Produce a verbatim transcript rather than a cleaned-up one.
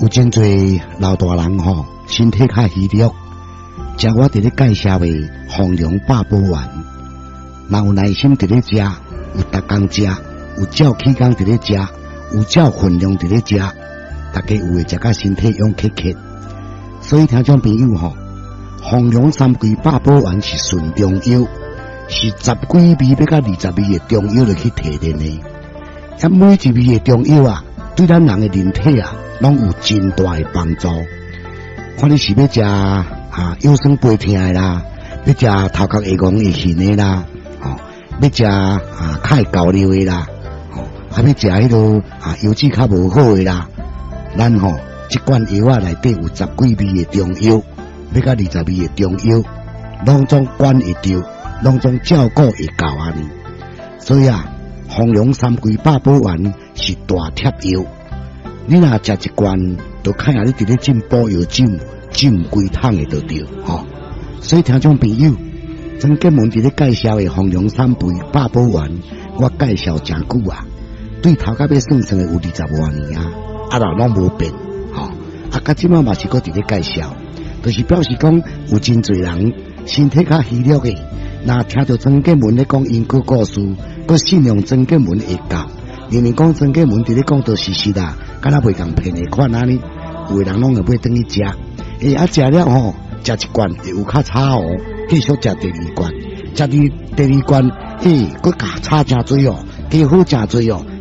有真侪老大人吼，身体较虚弱，食我伫咧介绍的丰隆八宝丸，若有耐心伫咧食，有逐工食，有照起工伫咧食，有照分量伫咧食，大家有会食甲身体勇克克。所以听众朋友吼，丰隆三桂八宝丸是纯中药，是十几味要到二十味的中药来去提炼的。啊，每一味的中药啊，对咱人的人体啊，拢有真大的帮助。看你是要食啊腰酸背痛的啦，要食头壳会戆会晕的啦，哦，要食啊较会交流的啦，哦，还要食迄个啊油脂较无好的啦，咱吼。这罐药啊，内底有十几味的中药，要到二十味的中药，拢总管会着，拢总照顾会到安尼。所以啊，丰隆三桂八宝丸是大贴药，你若食一罐，就看下你伫咧进补药酒，进规桶的就对，吼、哦。所以听众朋友，曾建文伫咧介绍的丰隆三桂八宝丸，我介绍真久啊，对头壳要算算的有二十多年啊，啊啦拢无变。啊，甲即马嘛是搁伫咧介绍，就是表示讲有真侪人身体较虚弱的，若听到曾建文咧讲因果故事，搁信用曾建文会教，明明讲曾建文伫咧讲道事实啊，敢若袂共骗的款安尼，有的人拢会买等去食，诶啊食了吼，食一罐会有较差哦，继续食第二罐，食第第二罐，诶，搁加差真多哦，加好真多哦。